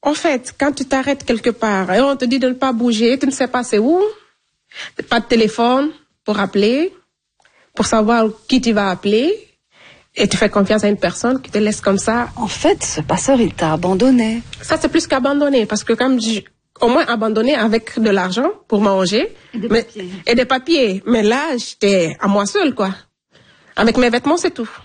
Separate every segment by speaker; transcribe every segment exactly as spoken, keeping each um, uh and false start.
Speaker 1: En fait, quand tu t'arrêtes quelque part et on te dit de ne pas bouger, tu ne sais pas c'est où, pas de téléphone pour appeler, pour savoir qui tu vas appeler, et tu fais confiance à une personne qui te laisse comme ça.
Speaker 2: En fait, ce passeur, il t'a abandonné.
Speaker 1: Ça, c'est plus qu'abandonné, parce que comme je, au moins abandonné avec de l'argent pour manger.
Speaker 2: Et des
Speaker 1: mais,
Speaker 2: papiers.
Speaker 1: Et des papiers. Mais là, j'étais à moi seule, quoi. Avec mes vêtements, c'est tout.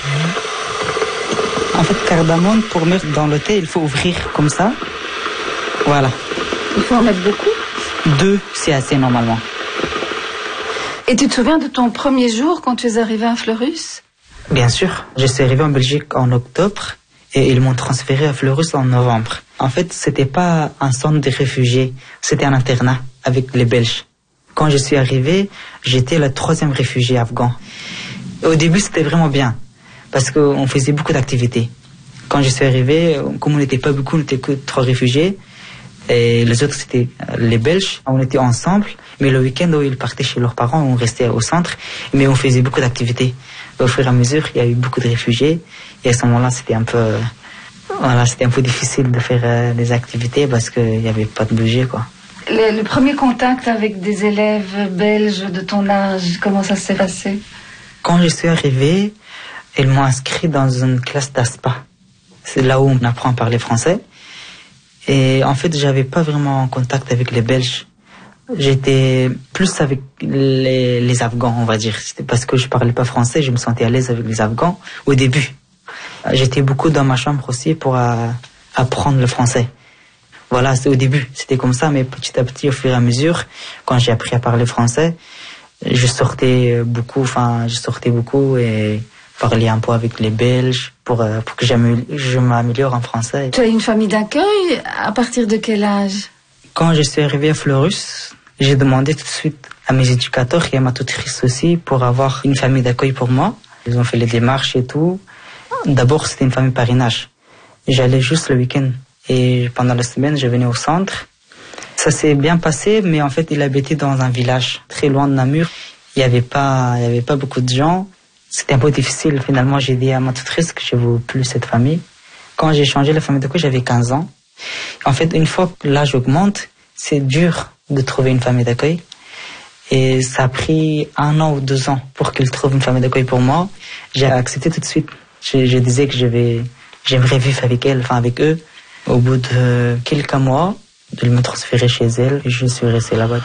Speaker 3: En fait, cardamome, pour mettre dans le thé, il faut ouvrir comme ça. Voilà.
Speaker 2: Il faut en mettre beaucoup.
Speaker 3: Deux, c'est assez normalement.
Speaker 2: Et tu te souviens de ton premier jour quand tu es arrivé à Fleurus?
Speaker 3: Bien sûr. Je suis arrivé en Belgique en octobre et ils m'ont transféré à Fleurus en novembre. En fait, c'était pas un centre de réfugiés, c'était un internat avec les Belges. Quand je suis arrivé, j'étais le troisième réfugié afghan. Au début, c'était vraiment bien parce qu'on faisait beaucoup d'activités. Quand je suis arrivé, comme on n'était pas beaucoup, on n'était que trois réfugiés. Et les autres, c'était les Belges. On était ensemble, mais le week-end où ils partaient chez leurs parents, on restait au centre, mais on faisait beaucoup d'activités. Au fur et à mesure, il y a eu beaucoup de réfugiés. Et à ce moment-là, c'était un peu, voilà, c'était un peu difficile de faire euh, des activités parce qu'il n'y avait pas de budget, quoi.
Speaker 2: Le, le premier contact avec des élèves belges de ton âge, comment ça s'est passé?
Speaker 3: Quand je suis arrivé, ils m'ont inscrit dans une classe d'ASPA. C'est là où on apprend à parler français. Et en fait, j'avais pas vraiment contact avec les Belges. J'étais plus avec les, les Afghans, on va dire. C'était parce que je parlais pas français, je me sentais à l'aise avec les Afghans au début. J'étais beaucoup dans ma chambre aussi pour euh, apprendre le français. Voilà, c'est au début, c'était comme ça, mais petit à petit, au fur et à mesure, quand j'ai appris à parler français, je sortais beaucoup, enfin, je sortais beaucoup et parler un peu avec les Belges pour, euh, pour que je m'améliore en français.
Speaker 2: Tu as une famille d'accueil à partir de quel âge?
Speaker 3: Quand je suis arrivé à Fleurus, j'ai demandé tout de suite à mes éducateurs et à ma tutrice aussi pour avoir une famille d'accueil pour moi. Ils ont fait les démarches et tout. D'abord, c'était une famille parrainage. J'allais juste le week-end et pendant la semaine, je venais au centre. Ça s'est bien passé, mais en fait, il habitait dans un village très loin de Namur. Il n'y avait pas, il y avait pas beaucoup de gens. C'était un peu difficile. Finalement, j'ai dit à ma tutrice que je ne veux plus cette famille. Quand j'ai changé la famille d'accueil, j'avais quinze ans. En fait, une fois que l'âge augmente, c'est dur de trouver une famille d'accueil. Et ça a pris un an ou deux ans pour qu'ils trouvent une famille d'accueil pour moi. J'ai accepté tout de suite. Je, je disais que je vais, j'aimerais vivre avec elle, enfin avec eux. Au bout de quelques mois, ils me transféraient chez elle et je suis restée là-bas.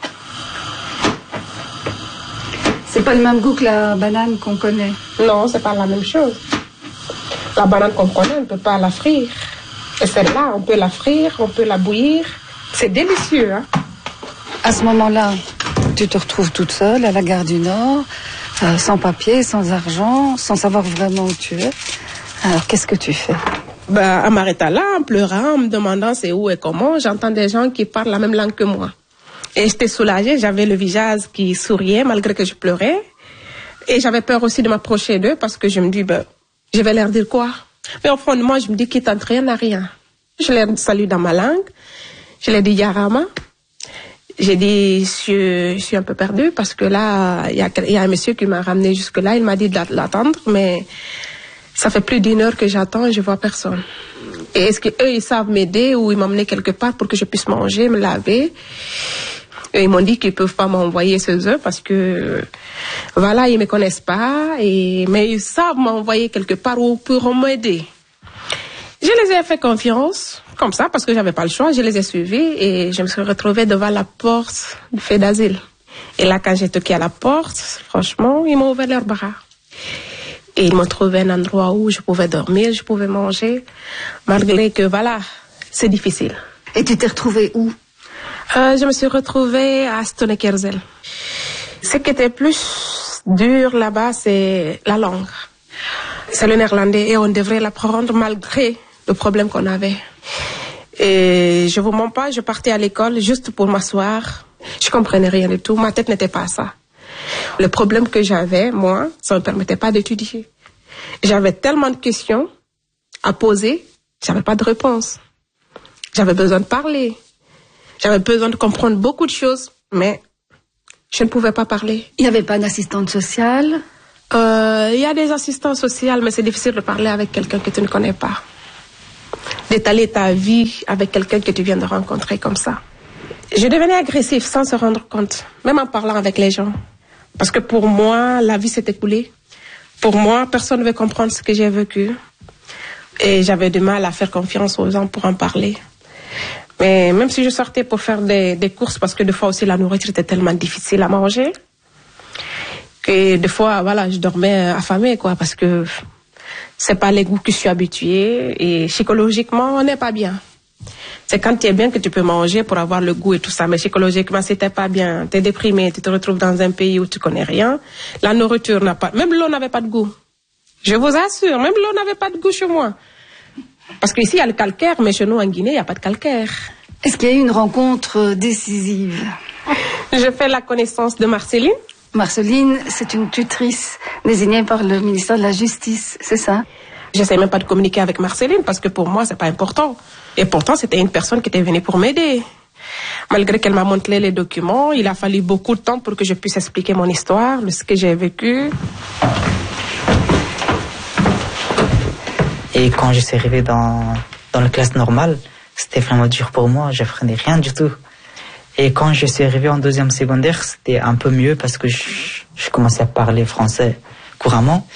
Speaker 2: C'est pas le même goût que la banane qu'on connaît.
Speaker 1: Non, c'est pas la même chose. La banane qu'on connaît, on ne peut pas la frire. Et celle-là, on peut la frire, on peut la bouillir. C'est délicieux, hein.
Speaker 2: À ce moment-là, tu te retrouves toute seule à la gare du Nord, euh, sans papier, sans argent, sans savoir vraiment où tu es. Alors, qu'est-ce que tu fais?
Speaker 1: Ben, en m'arrêtant là, en pleurant, en me demandant c'est où et comment, j'entends des gens qui parlent la même langue que moi. Et j'étais soulagée, j'avais le visage qui souriait malgré que je pleurais. Et j'avais peur aussi de m'approcher d'eux parce que je me dis, ben, je vais leur dire quoi? Mais au fond de moi, je me dis qu'ils tentent rien à rien. Je les salue dans ma langue. Je leur dis Yarama. J'ai dit, je, je suis un peu perdue parce que là, il y a, il y a un monsieur qui m'a ramené jusque-là. Il m'a dit de l'attendre, mais ça fait plus d'une heure que j'attends et je vois personne. Et est-ce qu'eux, ils savent m'aider ou ils m'emmener quelque part pour que je puisse manger, me laver? Et ils m'ont dit qu'ils peuvent pas m'envoyer ces œufs parce que, voilà, ils me connaissent pas, et, mais ils savent m'envoyer quelque part où ils pourront m'aider. Je les ai fait confiance, comme ça, parce que j'avais pas le choix. Je les ai suivis et je me suis retrouvée devant la porte du fait d'asile. Et là, quand j'ai toqué à la porte, franchement, ils m'ont ouvert leurs bras. Et ils m'ont trouvé un endroit où je pouvais dormir, je pouvais manger, malgré que, voilà, c'est difficile.
Speaker 2: Et tu t'es retrouvée où?
Speaker 1: Euh, je me suis retrouvée à Stonekerzel. Ce qui était plus dur là-bas, c'est la langue. C'est le néerlandais et on devrait l'apprendre malgré le problème qu'on avait. Et je vous mens pas, je partais à l'école juste pour m'asseoir. Je comprenais rien du tout, ma tête n'était pas à ça. Le problème que j'avais, moi, ça ne me permettait pas d'étudier. J'avais tellement de questions à poser, j'avais pas de réponse. J'avais besoin de parler. J'avais besoin de comprendre beaucoup de choses, mais je ne pouvais pas parler.
Speaker 2: Il n'y avait pas d'assistante sociale?
Speaker 1: Euh, il y a des assistants sociaux, mais c'est difficile de parler avec quelqu'un que tu ne connais pas. d'étaler ta vie avec quelqu'un que tu viens de rencontrer comme ça. Je devenais agressive sans se rendre compte, même en parlant avec les gens. Parce que pour moi, la vie s'est écoulée. Pour moi, personne ne veut comprendre ce que j'ai vécu. Et j'avais du mal à faire confiance aux gens pour en parler. Mais même si je sortais pour faire des, des courses, parce que des fois aussi la nourriture était tellement difficile à manger, que des fois, voilà, je dormais affamée, quoi, parce que c'est pas les goûts que je suis habituée. Et psychologiquement, on n'est pas bien. C'est quand tu es bien que tu peux manger pour avoir le goût et tout ça. Mais psychologiquement, si t'es pas bien, t'es déprimé, tu te retrouves dans un pays où tu connais rien, la nourriture n'a pas, même l'eau n'avait pas de goût. Je vous assure, même l'eau n'avait pas de goût chez moi. Parce qu'ici, il y a le calcaire, mais chez nous, en Guinée, il n'y a pas de calcaire.
Speaker 2: Est-ce qu'il y a eu une rencontre décisive?
Speaker 1: Je fais la connaissance de Marceline.
Speaker 2: Marceline, c'est une tutrice désignée par le ministère de la Justice, c'est ça?
Speaker 1: J'essaie même pas de communiquer avec Marceline parce que pour moi, c'est pas important. Et pourtant, c'était une personne qui était venue pour m'aider. Malgré qu'elle m'a montré les documents, il a fallu beaucoup de temps pour que je puisse expliquer mon histoire, ce que j'ai vécu.
Speaker 3: Et quand je suis arrivé dans, dans la classe normale, c'était vraiment dur pour moi, je n'apprenais rien du tout. Et quand je suis arrivé en deuxième secondaire, c'était un peu mieux parce que je, je commençais à parler français couramment.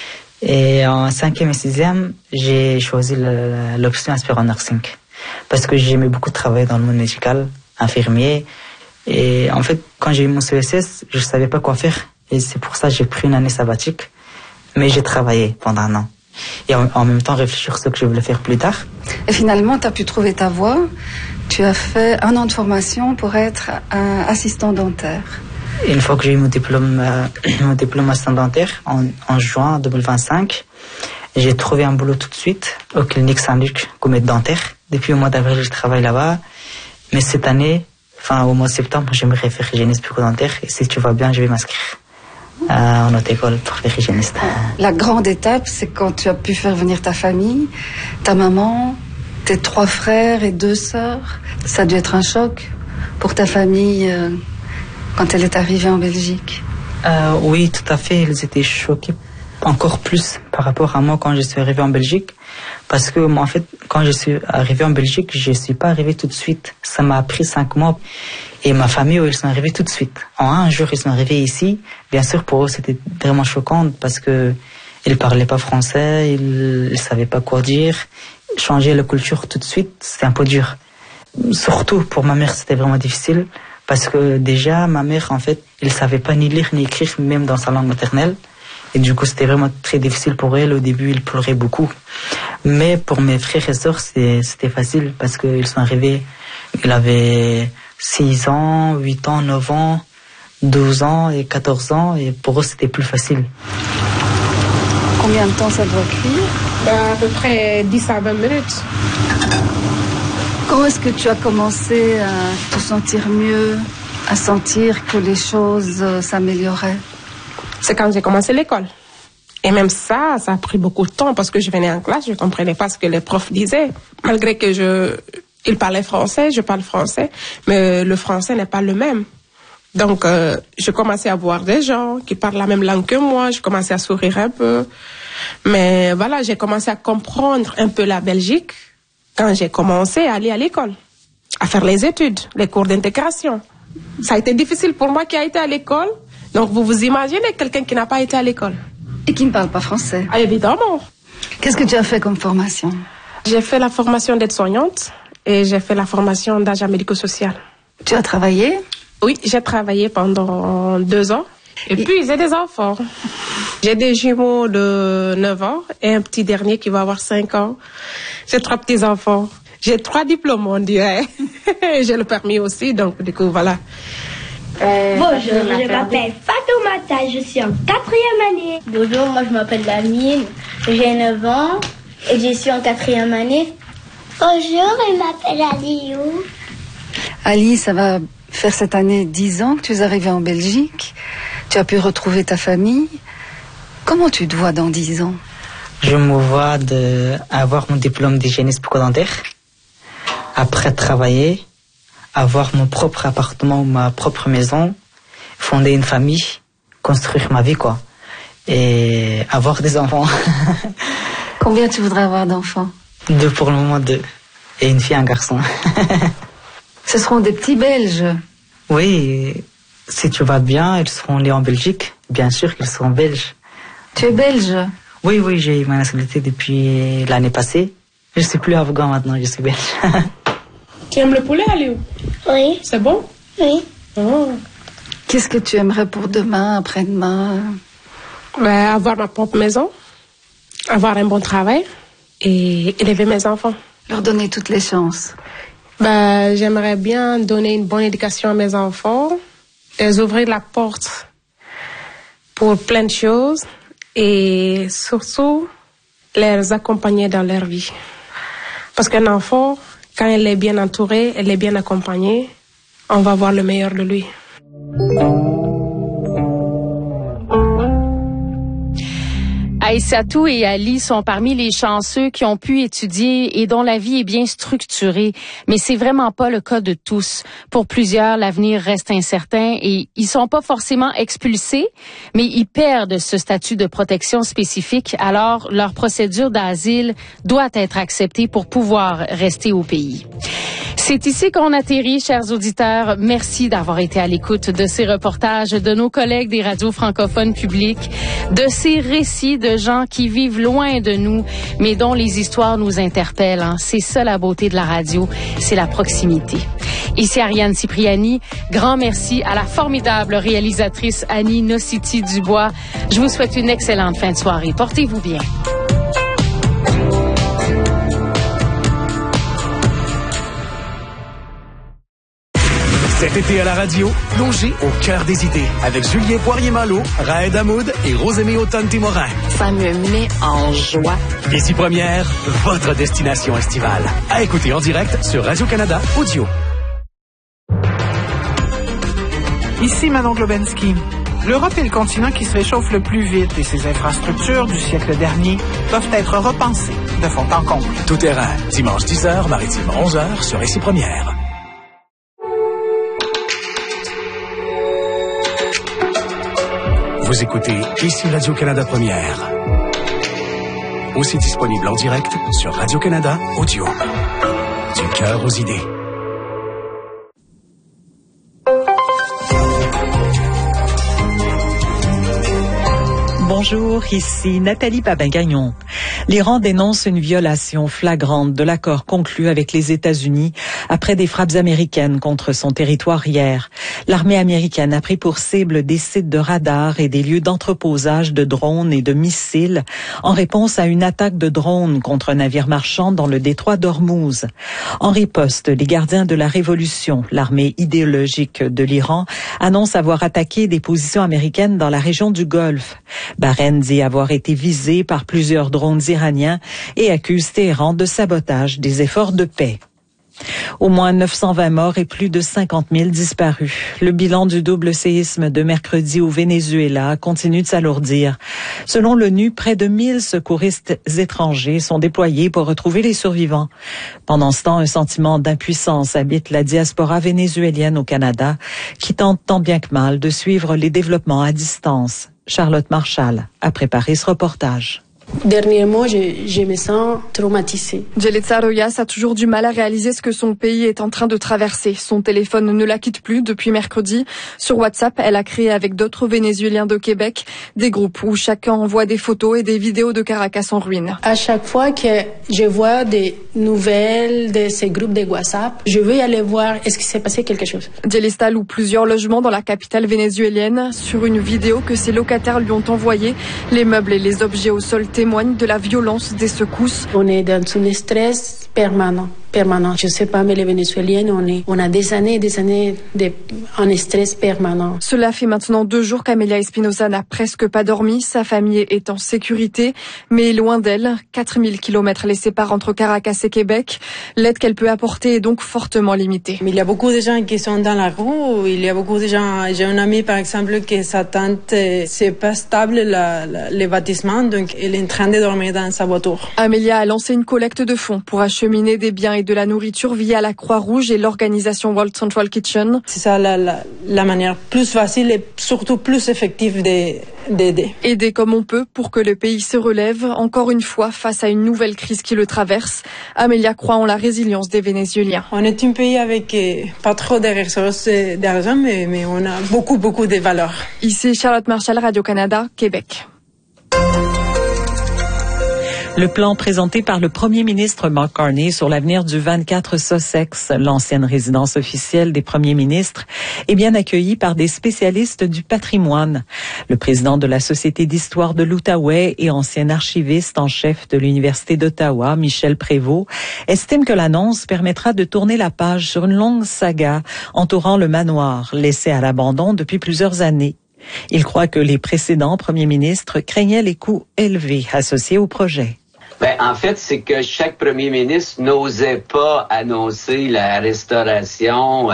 Speaker 3: Et en cinquième et sixième, j'ai choisi le, l'option Aspirant Nursing. Parce que j'aimais beaucoup travailler dans le monde médical, infirmier. Et en fait, quand j'ai eu mon C E S S, je ne savais pas quoi faire. Et c'est pour ça que j'ai pris une année sabbatique. Mais j'ai travaillé pendant un an. Et en, en même temps, réfléchir sur ce que je voulais faire plus tard.
Speaker 2: Et finalement, tu as pu trouver ta voie. Tu as fait un an de formation pour être un assistant dentaire.
Speaker 3: Une fois que j'ai eu mon diplôme, euh, mon diplôme assistant dentaire en, en juin deux mille vingt-cinq, j'ai trouvé un boulot tout de suite au clinique Saint-Luc comme aide dentaire. Depuis le mois d'avril, je travaille là-bas. Mais cette année, enfin au mois de septembre, j'aimerais faire hygiéniste bucco-dentaire. Et si tu vas bien, je vais m'inscrire euh, en autre école pour faire hygiéniste.
Speaker 2: La grande étape, c'est quand tu as pu faire venir ta famille, ta maman, tes trois frères et deux sœurs. Ça a dû être un choc pour ta famille euh, quand elle est arrivée en Belgique.
Speaker 3: Euh, oui, tout à fait. Ils étaient choqués encore plus par rapport à moi quand je suis arrivé en Belgique. Parce que, en fait, quand je suis arrivé en Belgique, je ne suis pas arrivé tout de suite. Ça m'a pris cinq mois. Et ma famille, ils sont arrivés tout de suite. En un jour, ils sont arrivés ici. Bien sûr, pour eux, c'était vraiment choquant parce que ils ne parlaient pas français, ils ne savaient pas quoi dire. Changer la culture tout de suite, c'est un peu dur. Surtout pour ma mère, c'était vraiment difficile. Parce que déjà, ma mère, en fait, elle ne savait pas ni lire ni écrire, même dans sa langue maternelle. Et du coup, c'était vraiment très difficile pour elle. Au début, elle pleurait beaucoup. Mais pour mes frères et sœurs, c'était, c'était facile parce qu'ils sont arrivés. Ils avaient six ans, huit ans, neuf ans, douze ans et quatorze ans. Et pour eux, c'était plus facile.
Speaker 2: Combien de temps ça doit cuire?
Speaker 1: Ben, à peu près dix à vingt minutes.
Speaker 2: Quand est-ce que tu as commencé à te sentir mieux, à sentir que les choses euh, s'amélioraient?
Speaker 1: C'est quand j'ai commencé l'école. Et même ça, ça a pris beaucoup de temps parce que je venais en classe, je ne comprenais pas ce que les profs disaient. Malgré que je, ils parlaient français, je parle français, mais le français n'est pas le même. Donc, euh, je commençais à voir des gens qui parlent la même langue que moi, je commençais à sourire un peu. Mais voilà, j'ai commencé à comprendre un peu la Belgique quand j'ai commencé à aller à l'école, à faire les études, les cours d'intégration. Ça a été difficile pour moi qui a été à l'école. Donc, vous vous imaginez quelqu'un qui n'a pas été à l'école.
Speaker 2: Et qui ne parle pas français.
Speaker 1: Ah, évidemment.
Speaker 2: Qu'est-ce que tu as fait comme formation?
Speaker 1: J'ai fait la formation d'aide-soignante et j'ai fait la formation d'agent médico-social.
Speaker 2: Tu as travaillé?
Speaker 1: Oui, j'ai travaillé pendant deux ans. Et, et puis, j'ai des enfants. J'ai des jumeaux de neuf ans et un petit dernier qui va avoir cinq ans. J'ai trois petits-enfants. J'ai trois diplômes, on dirait. J'ai le permis aussi, donc du coup, voilà.
Speaker 4: Euh, Bonjour, je m'appelle Fatoumata, je suis en quatrième année.
Speaker 5: Bonjour, moi je m'appelle Lamine, j'ai neuf ans et je suis en quatrième année.
Speaker 4: Bonjour, je m'appelle Aliou.
Speaker 2: Ali, ça va faire cette année dix ans que tu es arrivée en Belgique. Tu as pu retrouver ta famille. Comment tu te vois dans dix ans?
Speaker 3: Je me vois de avoir mon diplôme d'hygiéniste bucco-dentaire, après travailler, avoir mon propre appartement, ma propre maison, fonder une famille, construire ma vie, quoi. Et avoir des enfants.
Speaker 2: Combien tu voudrais avoir d'enfants?
Speaker 3: Deux pour le moment, deux. Et une fille et un garçon.
Speaker 2: Ce seront des petits Belges.
Speaker 3: Oui, si tu vas bien, ils seront nés en Belgique. Bien sûr qu'ils seront belges.
Speaker 2: Tu es belge?
Speaker 3: Oui, oui, j'ai eu ma nationalité depuis l'année passée. Je suis plus afghan maintenant, je suis belge.
Speaker 1: Tu aimes le poulet, Aliou?
Speaker 5: Oui.
Speaker 1: C'est bon?
Speaker 5: Oui.
Speaker 1: Oh.
Speaker 2: Qu'est-ce que tu aimerais pour demain, après-demain?
Speaker 1: Ben, avoir ma propre maison, avoir un bon travail et élever mes enfants.
Speaker 2: Leur donner toutes les chances.
Speaker 1: Ben, j'aimerais bien donner une bonne éducation à mes enfants, les ouvrir la porte pour plein de choses et surtout les accompagner dans leur vie. Parce qu'un enfant, quand elle est bien entourée, elle est bien accompagnée, on va voir le meilleur de lui.
Speaker 6: Aïssatou et Ali sont parmi les chanceux qui ont pu étudier et dont la vie est bien structurée. Mais c'est vraiment pas le cas de tous. Pour plusieurs, l'avenir reste incertain et ils sont pas forcément expulsés, mais ils perdent ce statut de protection spécifique. Alors, leur procédure d'asile doit être acceptée pour pouvoir rester au pays. C'est ici qu'on atterrit, chers auditeurs. Merci d'avoir été à l'écoute de ces reportages de nos collègues des radios francophones publiques, de ces récits de gens qui vivent loin de nous, mais dont les histoires nous interpellent. Hein. C'est ça la beauté de la radio, c'est la proximité. Ici Ariane Cipriani, grand merci à la formidable réalisatrice Annie Nocity-Dubois. Je vous souhaite une excellente fin de soirée. Portez-vous bien.
Speaker 7: Cet été à la radio, plongez au cœur des idées avec Julien Poirier-Malo, Raed Hamoud et Rosemée Automne-Timorin.
Speaker 8: Ça me met en joie.
Speaker 7: Ici Première, votre destination estivale. À écouter en direct sur Radio-Canada Audio.
Speaker 9: Ici Manon Globensky. L'Europe est le continent qui se réchauffe le plus vite et ses infrastructures du siècle dernier doivent être repensées de fond en comble.
Speaker 7: Tout terrain, dimanche dix heures, maritime onze heures sur Ici Première. Vous écoutez Ici Radio-Canada Première. Aussi disponible en direct sur Radio-Canada Audio. Du cœur aux idées.
Speaker 10: Bonjour, ici Nathalie Babin-Gagnon. L'Iran dénonce une violation flagrante de l'accord conclu avec les États-Unis après des frappes américaines contre son territoire hier. L'armée américaine a pris pour cible des sites de radars et des lieux d'entreposage de drones et de missiles en réponse à une attaque de drones contre un navire marchand dans le détroit d'Ormuz. En riposte, les gardiens de la révolution, l'armée idéologique de l'Iran, annoncent avoir attaqué des positions américaines dans la région du Golfe. Bahreïn dit avoir été visé par plusieurs drones iraniens et accuse Téhéran de sabotage des efforts de paix. Au moins neuf cent vingt morts et plus de cinquante mille disparus. Le bilan du double séisme de mercredi au Venezuela continue de s'alourdir. Selon l'ONU, près de mille secouristes étrangers sont déployés pour retrouver les survivants. Pendant ce temps, un sentiment d'impuissance habite la diaspora vénézuélienne au Canada, qui tente tant bien que mal de suivre les développements à distance. Charlotte Marchal a préparé ce reportage.
Speaker 11: Dernièrement, je, je me sens traumatisée.
Speaker 12: Yelitza Royas a toujours du mal à réaliser ce que son pays est en train de traverser. Son téléphone ne la quitte plus depuis mercredi. Sur WhatsApp, elle a créé avec d'autres Vénézuéliens de Québec des groupes où chacun envoie des photos et des vidéos de Caracas en ruine.
Speaker 11: À chaque fois que je vois des nouvelles de ces groupes de WhatsApp, je veux y aller voir est-ce qu'il s'est passé quelque chose.
Speaker 12: Yelitza loue plusieurs logements dans la capitale vénézuélienne. Sur une vidéo que ses locataires lui ont envoyée, les meubles et les objets au sol témoigne de la violence des secousses.
Speaker 11: On est dans un stress permanent, permanent. Je sais pas, mais les Vénézuéliens, on est, on a des années et des années de, en stress permanent.
Speaker 12: Cela fait maintenant deux jours qu'Amelia Espinosa n'a presque pas dormi. Sa famille est en sécurité, mais loin d'elle. quatre mille kilomètres les séparent entre Caracas et Québec. L'aide qu'elle peut apporter est donc fortement limitée.
Speaker 13: Mais il y a beaucoup de gens qui sont dans la rue. Il y a beaucoup de gens. J'ai un ami, par exemple, que sa tante, c'est pas stable, la, la, les bâtiments, donc elle est en train de dormir dans sa voiture.
Speaker 12: Amelia a lancé une collecte de fonds pour acheminer des biens et de la nourriture via la Croix-Rouge et l'organisation World Central Kitchen.
Speaker 13: C'est ça la, la, la manière plus facile et surtout plus effective d'aider.
Speaker 12: Aider comme on peut pour que le pays se relève, encore une fois, face à une nouvelle crise qui le traverse. Amélia croit en la résilience des Vénézuéliens.
Speaker 13: On est un pays avec eh, pas trop de ressources d'argent, mais, mais on a beaucoup, beaucoup de valeurs.
Speaker 12: Ici Charlotte Marchal, Radio-Canada, Québec.
Speaker 10: Le plan présenté par le premier ministre Mark Carney sur l'avenir du vingt-quatre Sussex, l'ancienne résidence officielle des premiers ministres, est bien accueilli par des spécialistes du patrimoine. Le président de la Société d'histoire de l'Outaouais et ancien archiviste en chef de l'Université d'Ottawa, Michel Prévost, estime que l'annonce permettra de tourner la page sur une longue saga entourant le manoir, laissé à l'abandon depuis plusieurs années. Il croit que les précédents premiers ministres craignaient les coûts élevés associés au projet.
Speaker 14: Ben, en fait, c'est que chaque premier ministre n'osait pas annoncer la restauration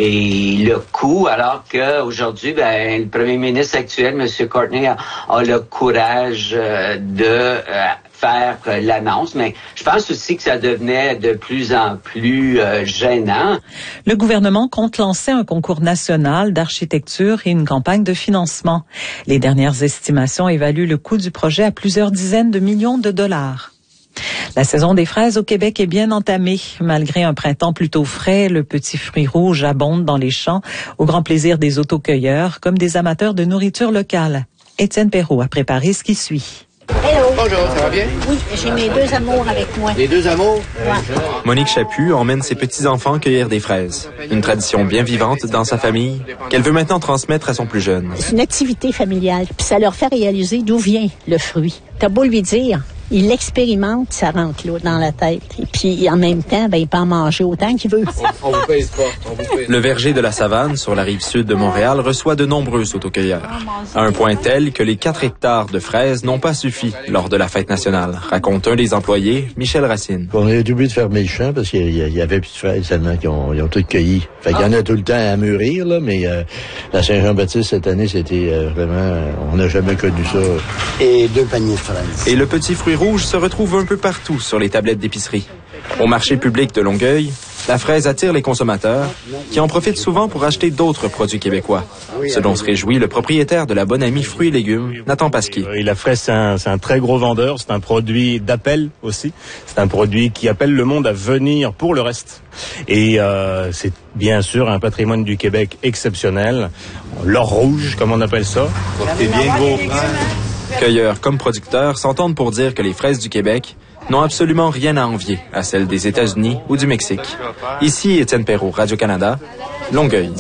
Speaker 14: et le coût, alors qu'aujourd'hui, ben, le premier ministre actuel, M. Courtney, a, a le courage de euh, faire l'annonce. Mais je pense aussi que ça devenait de plus en plus euh, gênant.
Speaker 10: Le gouvernement compte lancer un concours national d'architecture et une campagne de financement. Les dernières estimations évaluent le coût du projet à plusieurs dizaines de millions de dollars. La saison des fraises au Québec est bien entamée. Malgré un printemps plutôt frais, le petit fruit rouge abonde dans les champs, au grand plaisir des autocueilleurs comme des amateurs de nourriture locale. Étienne Perrault a préparé ce qui suit.
Speaker 15: Hello.
Speaker 16: Bonjour, ça va bien?
Speaker 15: Oui, j'ai mes deux amours avec moi.
Speaker 16: Les deux amours?
Speaker 15: Ouais.
Speaker 17: Monique Chaput emmène ses petits-enfants cueillir des fraises. Une tradition bien vivante dans sa famille qu'elle veut maintenant transmettre à son plus jeune.
Speaker 15: C'est une activité familiale, puis ça leur fait réaliser d'où vient le fruit. T'as beau lui dire, il l'expérimente, ça rentre là dans la tête. Et puis en même temps, ben, il peut en manger autant qu'il veut.
Speaker 16: On, on vous pèse pas. On vous pèse.
Speaker 17: Le verger de la Savane, sur la rive sud de Montréal, reçoit de nombreux autocueilleurs. À un point tel que les quatre hectares de fraises n'ont pas suffi lors de la fête nationale, raconte un des employés, Michel Racine.
Speaker 18: On a oublié de fermer le champ parce qu'il y, y avait plus de fraises seulement qui ont, ils ont toutes cueilli. Fait qu'il y en a tout le temps à mûrir, là, mais euh, la Saint-Jean-Baptiste, cette année, c'était euh, vraiment... On n'a jamais connu ça.
Speaker 16: Et deux paniers de fraises.
Speaker 17: Et le petit fruit rouge se retrouve un peu partout sur les tablettes d'épicerie. Au marché public de Longueuil, la fraise attire les consommateurs qui en profitent souvent pour acheter d'autres produits québécois. Ce dont se réjouit le propriétaire de la Bonne Amie Fruits et Légumes, Nathan Pasquier.
Speaker 19: Et la fraise, c'est un, c'est un très gros vendeur. C'est un produit d'appel aussi. C'est un produit qui appelle le monde à venir pour le reste. Et euh, c'est bien sûr un patrimoine du Québec exceptionnel. L'or rouge, comme on appelle ça. C'est bien gros.
Speaker 17: Cueilleurs comme producteurs s'entendent pour dire que les fraises du Québec n'ont absolument rien à envier à celles des États-Unis ou du Mexique. Ici, Étienne Perrault, Radio-Canada, Longueuil.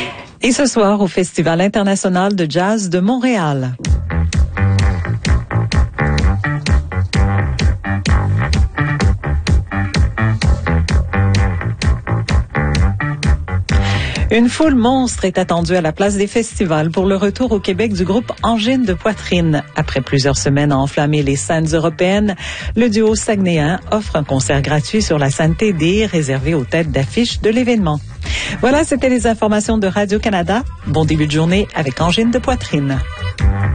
Speaker 10: Et ce soir, au Festival international de jazz de Montréal. Une foule monstre est attendue à la place des festivals pour le retour au Québec du groupe Angine de Poitrine. Après plusieurs semaines à enflammer les scènes européennes, le duo saguenéen offre un concert gratuit sur la scène T D réservé aux têtes d'affiche de l'événement. Voilà, c'était les informations de Radio-Canada. Bon début de journée avec Angine de Poitrine.